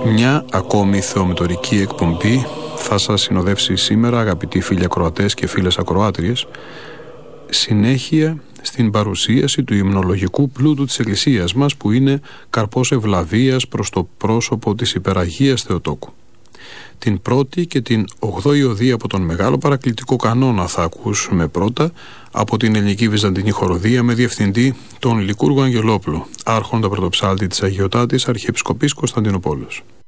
Μια ακόμη θεομητορική εκπομπή θα σας συνοδεύσει σήμερα, αγαπητοί φίλοι ακροατές και φίλες ακροάτριες, συνέχεια στην παρουσίαση του υμνολογικού πλούτου της Εκκλησίας μας, που είναι καρπός ευλαβίας προς το πρόσωπο της Υπεραγίας Θεοτόκου. Την πρώτη και την 8η οδή από τον Μεγάλο Παρακλητικό Κανόνα θα ακούσουμε πρώτα από την Ελληνική Βυζαντινή Χοροδία με διευθυντή τον Λικούργο Αγγελόπουλο, άρχοντα πρωτοψάλτη της Αγιωτάτης Αρχιεπισκοπής Κωνσταντινούπολης.